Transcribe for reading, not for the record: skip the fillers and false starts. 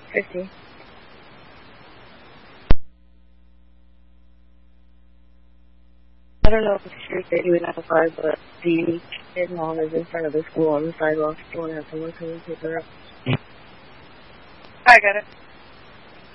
50. I don't know if it's true that you identify, but the kid mom is in front of the school on the sidewalk. Do you want to have someone come and pick her up? I got it.